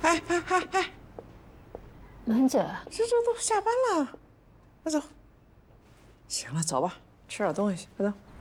哎， 兰姐， 这都下班了，快走。行了，走吧，吃点东西，快走。